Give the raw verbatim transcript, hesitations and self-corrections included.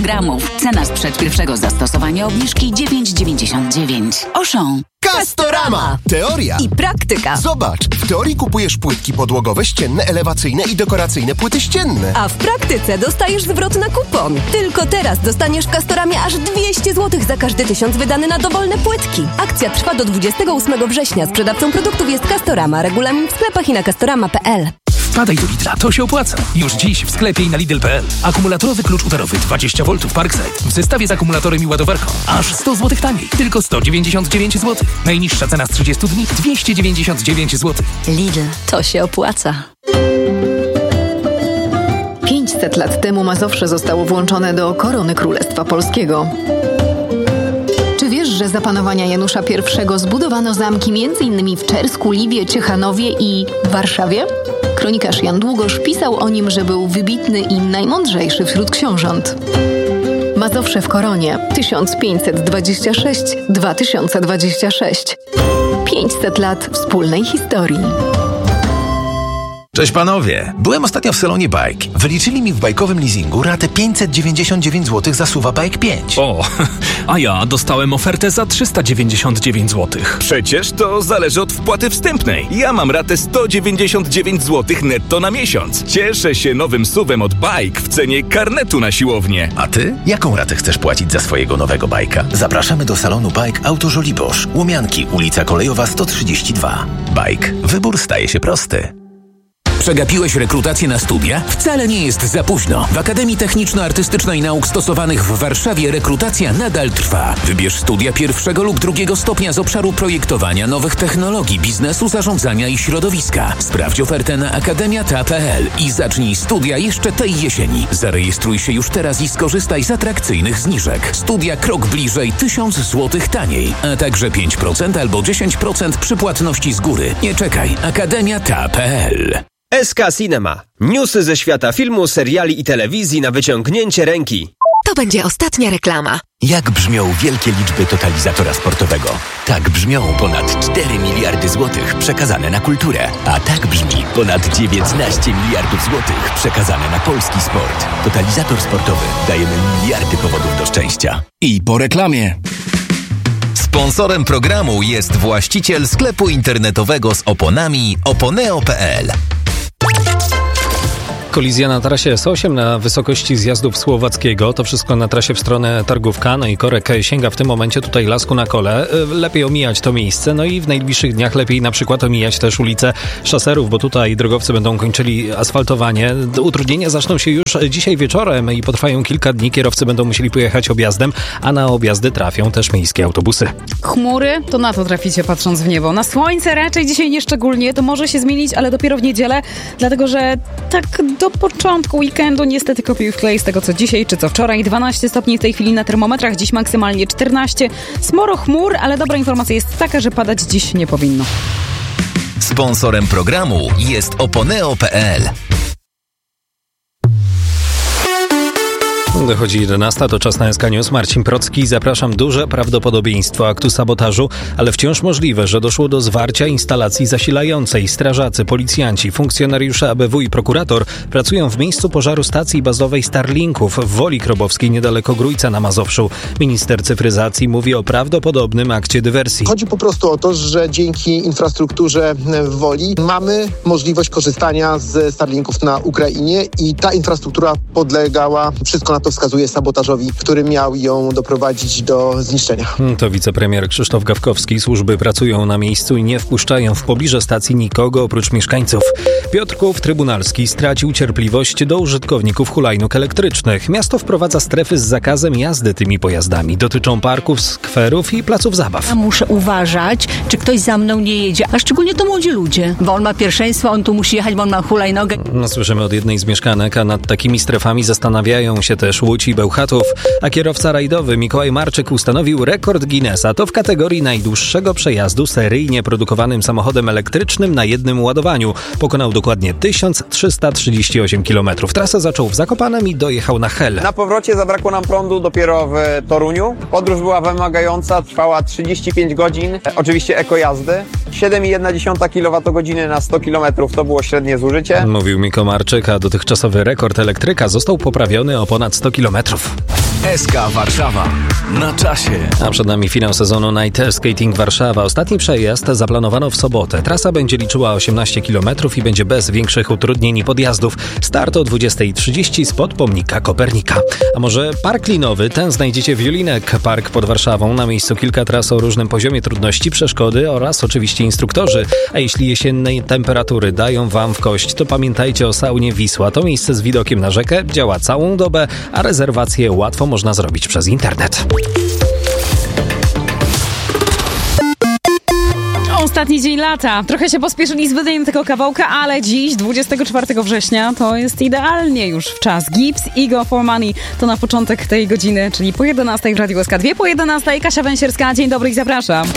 kilogramów. Cena sprzed pierwszego zastosowania obniżki dziewięć dziewięćdziesiąt dziewięć. Auchan. Castorama. Teoria i praktyka. Zobacz, w teorii kupujesz płytki podłogowe, ścienne, elewacyjne i dekoracyjne płyty ścienne. A w praktyce dostajesz zwrot na kupon. Tylko teraz dostaniesz w Castoramie aż dwieście złotych za każdy tysiąc wydany na dowolne płytki. Akcja trwa do dwudziestego ósmego września. Sprzedawcą produktów jest Castorama. Regulamin w sklepach i na castorama kropka p l. Wpadaj do Lidla, to się opłaca. Już dziś w sklepie i na lidl kropka p l. Akumulatorowy klucz udarowy dwadzieścia woltów Parkside w zestawie z akumulatorem i ładowarką. Aż sto złotych taniej. Tylko sto dziewięćdziesiąt dziewięć złotych. Najniższa cena z trzydziestu dni dwieście dziewięćdziesiąt dziewięć złotych. Lidl, to się opłaca. pięćset lat temu Mazowsze zostało włączone do korony Królestwa Polskiego. Czy wiesz, że za panowania Janusza I zbudowano zamki między innymi w Czersku, Liwie, Ciechanowie i Warszawie? Kronikarz Jan Długosz pisał o nim, że był wybitny i najmądrzejszy wśród książąt. Mazowsze w koronie tysiąc pięćset dwadzieścia sześć do dwa tysiące dwadzieścia sześć. pięćset lat wspólnej historii. Cześć panowie, byłem ostatnio w salonie Bike. Wyliczyli mi w bajkowym leasingu ratę pięćset dziewięćdziesiąt dziewięć złotych za SUV-a Bike pięć. O, a ja dostałem ofertę za trzysta dziewięćdziesiąt dziewięć złotych. Przecież to zależy od wpłaty wstępnej. Ja mam ratę sto dziewięćdziesiąt dziewięć złotych netto na miesiąc. Cieszę się nowym suwem od Bike w cenie karnetu na siłownię. A ty? Jaką ratę chcesz płacić za swojego nowego bajka? Zapraszamy do salonu Bike Auto Żoliborz. Łomianki, ulica Kolejowa sto trzydzieści dwa. Bike. Wybór staje się prosty. Przegapiłeś rekrutację na studia? Wcale nie jest za późno. W Akademii Techniczno-Artystycznej Nauk Stosowanych w Warszawie rekrutacja nadal trwa. Wybierz studia pierwszego lub drugiego stopnia z obszaru projektowania nowych technologii, biznesu, zarządzania i środowiska. Sprawdź ofertę na akademia kropka p l i zacznij studia jeszcze tej jesieni. Zarejestruj się już teraz i skorzystaj z atrakcyjnych zniżek. Studia krok bliżej tysiąc złotych taniej, a także pięć procent albo dziesięć procent przy płatności z góry. Nie czekaj. akademia kropka p l. S K Cinema. Newsy ze świata filmu, seriali i telewizji na wyciągnięcie ręki. To będzie ostatnia reklama. Jak brzmią wielkie liczby totalizatora sportowego? Tak brzmią ponad cztery miliardy złotych przekazane na kulturę. A tak brzmi ponad dziewiętnaście miliardów złotych przekazane na polski sport. Totalizator sportowy. Dajemy miliardy powodów do szczęścia. I po reklamie. Sponsorem programu jest właściciel sklepu internetowego z oponami oponeo kropka p l. Kolizja na trasie S osiem na wysokości zjazdów Słowackiego. To wszystko na trasie w stronę Targówka. No i korek sięga w tym momencie tutaj lasku na kole. Lepiej omijać to miejsce. No i w najbliższych dniach lepiej na przykład omijać też ulicę Szaserów, bo tutaj drogowcy będą kończyli asfaltowanie. Utrudnienia zaczną się już dzisiaj wieczorem i potrwają kilka dni. Kierowcy będą musieli pojechać objazdem, a na objazdy trafią też miejskie autobusy. Chmury, to na to traficie patrząc w niebo. Na słońce raczej dzisiaj nieszczególnie. To może się zmienić, ale dopiero w niedzielę, dlatego że tak do początku weekendu niestety kopiuj w klej z tego co dzisiaj czy co wczoraj. dwanaście stopni w tej chwili na termometrach, dziś maksymalnie czternaście. Sporo chmur, ale dobra informacja jest taka, że padać dziś nie powinno. Sponsorem programu jest oponeo kropka p l. Dochodzi jedenasta, to czas na S K News. Marcin Procki, zapraszam. Duże prawdopodobieństwo aktu sabotażu, ale wciąż możliwe, że doszło do zwarcia instalacji zasilającej. Strażacy, policjanci, funkcjonariusze A B W i prokurator pracują w miejscu pożaru stacji bazowej Starlinków w Woli Krobowskiej niedaleko Grójca na Mazowszu. Minister cyfryzacji mówi o prawdopodobnym akcie dywersji. Chodzi po prostu o to, że dzięki infrastrukturze w Woli mamy możliwość korzystania z Starlinków na Ukrainie i ta infrastruktura podlegała, wszystko na to wskazuje, sabotażowi, który miał ją doprowadzić do zniszczenia. To wicepremier Krzysztof Gawkowski. Służby pracują na miejscu i nie wpuszczają w pobliże stacji nikogo oprócz mieszkańców. Piotrków Trybunalski stracił cierpliwość do użytkowników hulajnóg elektrycznych. Miasto wprowadza strefy z zakazem jazdy tymi pojazdami. Dotyczą parków, skwerów i placów zabaw. Ja muszę uważać, czy ktoś za mną nie jedzie, a szczególnie to młodzi ludzie, bo on ma pierwszeństwo, on tu musi jechać, bo on ma hulajnogę. No, słyszymy od jednej z mieszkanek, a nad takimi strefami zastanawiają się też Łódź i Bełchatów, a kierowca rajdowy Mikołaj Marczyk ustanowił rekord Guinnessa. To w kategorii najdłuższego przejazdu seryjnie produkowanym samochodem elektrycznym na jednym ładowaniu. Pokonał dokładnie tysiąc trzysta trzydzieści osiem kilometrów. Trasę zaczął w Zakopanem i dojechał na Hel. Na powrocie zabrakło nam prądu dopiero w Toruniu. Podróż była wymagająca, trwała trzydzieści pięć godzin. E, oczywiście ekojazdy. siedem przecinek jedna kilowatogodziny na sto kilometrów to było średnie zużycie. Mówił Mikołaj Marczyk, a dotychczasowy rekord elektryka został poprawiony o ponad sto kilometrów. S K Warszawa. Na czasie. A przed nami finał sezonu Night Skating Warszawa. Ostatni przejazd zaplanowano w sobotę. Trasa będzie liczyła osiemnaście kilometrów i będzie bez większych utrudnień i podjazdów. Start o dwudziesta trzydzieści spod pomnika Kopernika. A może park linowy? Ten znajdziecie w Julinek Park pod Warszawą. Na miejscu kilka tras o różnym poziomie trudności, przeszkody oraz oczywiście instruktorzy. A jeśli jesienne temperatury dają wam w kość, to pamiętajcie o saunie Wisła. To miejsce z widokiem na rzekę działa całą dobę, a rezerwacje łatwo można zrobić przez internet. Ostatni dzień lata. Trochę się pospieszyli z wydaniem tego kawałka, ale dziś, dwudziestego czwartego września, to jest idealnie już w czas. Gibbs i Go for Money to na początek tej godziny, czyli po jedenastej w Radiu S K, dwie po jedenastej. Kasia Węsierska, dzień dobry i zapraszam.